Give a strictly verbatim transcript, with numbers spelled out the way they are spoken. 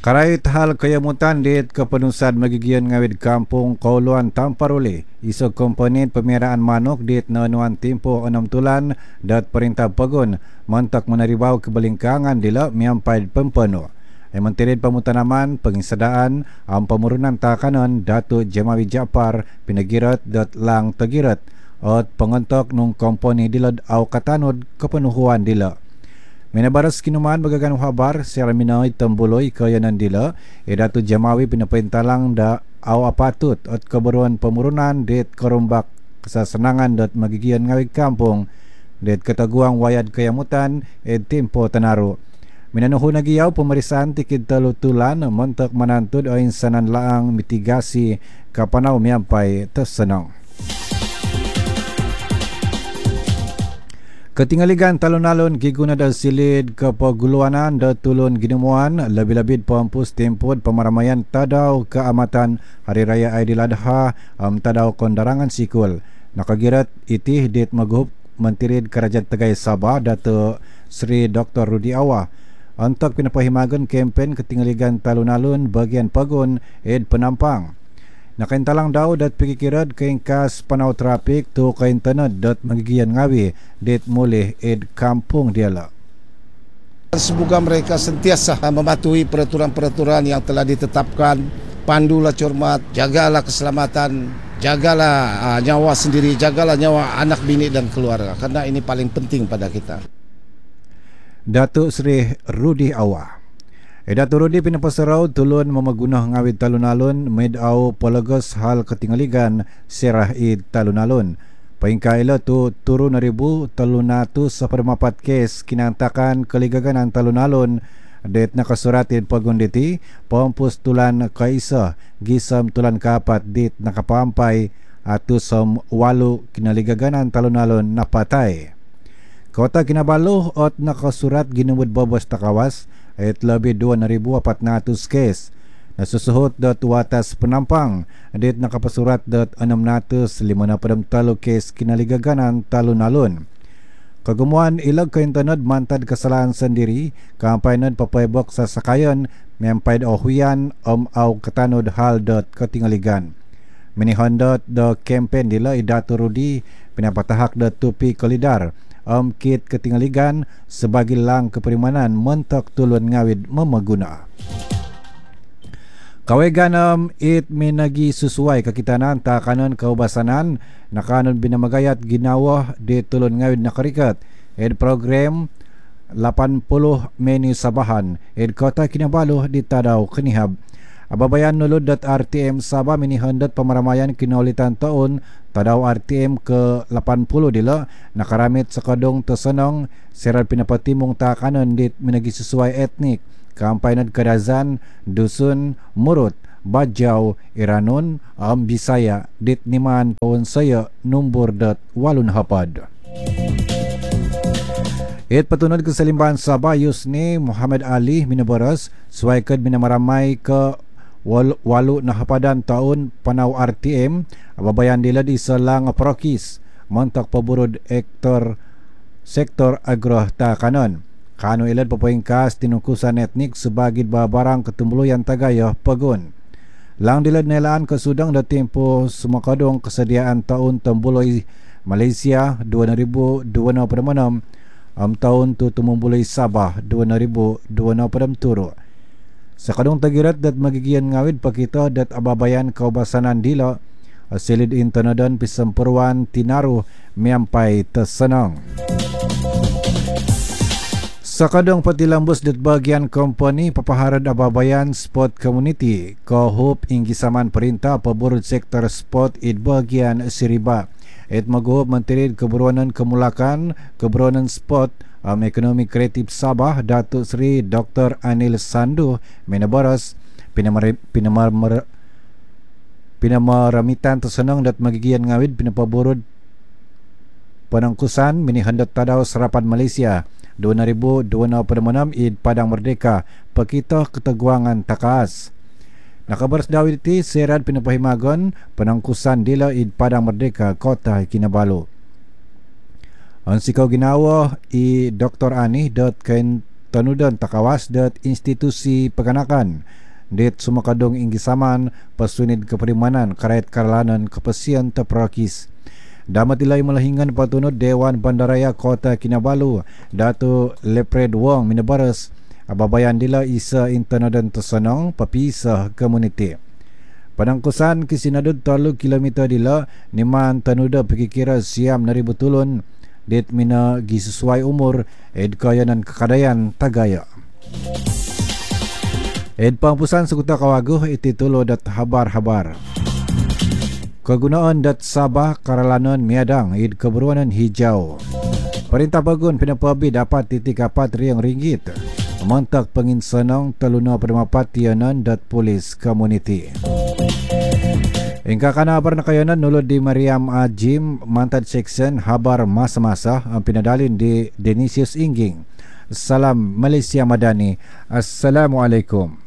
Karait hal kayamutan dit kepenusan magigian ngawid kampung Kauluan Tamparuli. Isu komponen pemeraan manuk dit nanuan tempoh enam tulan dat perintah pegun mentak menaribau kebelingkangan dila miampai pempenuh. Menteri Pemutanaman Pengisadaan Am Pemurunan Takanan Datuk Jemawi Jaafar Pinagirat dat lang tegirat ot pengentok nung komponen dila au katanud kepenuhuan dila. Minabaras kinuman bagagan habar secara minoi tembuloy kayanan dila edatu Jamawi pinapintalang da aw apatut at keberuan pemurunan det kerumbak kesasenangan dat magigian ngawig kampung det ketaguang wayad kayamutan ed tempo tenaru. Minanuhu nagiyaw pemeriksaan tikid talutulan mentok menantud o insanan laang mitigasi kapanaw miampai tersenang. Ketinggaligan talon-alon giguna da silid ke paguluanan da tulun ginemuan lebih-lebih pampus temput pemaramaian tadau keamatan Hari Raya Aidil Adha am tadau kondarangan sikul. Nakagirat itih dit magup Menteri Kerajaan Tegai Sabah Datuk Seri Doktor Rudi Awah untuk pinapahimagan kempen ketinggaligan talon-alon bagian pagun ed penampang. Nakaintalang daw dat pikikirat kaingkas panaw trafik tu kaintanad dat magigian ngawi dit mulih ed kampung diala. Semoga mereka sentiasa mematuhi peraturan-peraturan yang telah ditetapkan. Pandulah cermat, jagalah keselamatan, jagalah uh, nyawa sendiri, jagalah nyawa anak bini dan keluarga, karena ini paling penting pada kita. Datuk Seri Rudi Awah. Datuk Rudi pinapasarau tulun memagunah ngawid talun-alun medau polagas hal ketinggaligan serah id talun-alun. Paingkaila tu turun ribu talunatu seperempat kes kinantakan keligaganan talun-alun det nakasuratin pagunditi pampus tulan kaisa gisam tulan kapat dit nakapampai atu som walu kinaligaganan talun-alun napatay. Kota Kinabalu ot nakasurat ginumud babas takawas at lebih dua ribu empat ratus kes. Nasusuhot dat watas penampang dit nakapasurat dat enam ratus lima puluh talo kes kinaligaganan talun-alun. Kagumuan ilag kaintanad mantad kesalahan sendiri kampainad papaybok sa sakayan miampaid ohuyan om au katanod hal dat ketinggaligan. Minihon dat da kempen dila idatu Rudi pinapatahak dat tupi kolidar Om kit ketinggaligan sebagai lang keperimanan mentok tulun ngawid memaguna. Kaweganam it minagi sesuai kekitanan takanan kaubasanan nakanon binamagayat ginawah di tulun ngawid nakarikat ed program lapan puluh menu sabahan ed kota Kinabalu di Tadau Kenihab. Ababayan nulod dat R T M Sabah minihandat pemaramaian kinaulitan taon tadaw R T M ke lapan puluh dila nakaramit sekadong tersenang serat pinapatimong takanan dit minagi sesuai etnik kampainad Kadazan, Dusun, Murut, Bajau, Iranon, Am Bisaya dit niman pawon saya nombor dat walun hapad. It patunod ke Salimban Sabah Yusni Muhammad Ali minabaras suwaikad minamaramay ke Wal, walu na hapadan taon panaw R T M ababayan dila di selang prokis montak paburod ektor sektor agro takanon kano ilad papoingkas tinukusan etnik sebagid babarang ketumbuluyan tagayah pagun lang dilad nelaan kesudang da tempo sumakadong kesediaan taon tembuloy Malaysia dua ribu dua puluh enam am taon tu tumumbuloy Sabah dua ribu dua puluh enam sa kadong tagirat dat magigian ngawid pakita dat ababayan kaubasanan dila silid intanadan pisampuruan tinaru miampai tersenang. Sa kadong patilambus dat bagian kompani papaharad ababayan sport community kahup inggisaman perintah paburud sektor sport id bagian Siriba et maguhop Menteri Keburuanan Kemulakan Keburuanan Sport Um, Ekonomi Kreatif Sabah Datuk Seri Doktor Anil Sandu minabaras pinamar pinamar pinamaramitan tersenang dat magigian ngawid pinapaburud penangkusan minihandat tadaw serapan Malaysia dua ribu dua puluh enam id Padang Merdeka pakita keteguangan takas. Nakabaras dawit iti serad pinapahimagon penangkusan dila id Padang Merdeka Kota Kinabalu. Ang sikaw ginawa i Doktor Ani dot kain tanudan takawas dat institusi peganakan det sumakadong inggisaman pasunid keperimanan karait karalanan kepesian terperakis. Damat ilai melahingan patunod Dewan Bandaraya Kota Kinabalu Dato Lepred Wong Minabaras ababayan dila isa intanadan tersenang papisah komuniti. Panangkusan kisinadud terlalu kilometer dila niman tanuda pikikira siam nari betulun det mina gisesuai umur ed kayanan kekadayan tagaya. Ed pangpusan sekuta kawaguh iti tulo dat habar-habar. Kegunaan dat Sabah karalanan miadang id keberuanan hijau. Perintah bagun pinapabi dapat titik apat riang ringgit. Mantak penginsanang taluna permapatianan dat polis komuniti. Ingka kana habar nakayanan nulod di Mariam Ajim mantad section habar masa-masa ang pinadalin di Denisius Ingging. Salam Malaysia Madani. Assalamualaikum.